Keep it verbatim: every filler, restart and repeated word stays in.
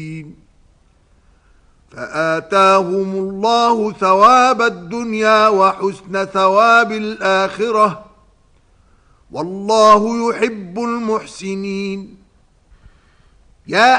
فآتاهم الله ثواب الدنيا وحسن ثواب الآخرة والله يحب المحسنين. يا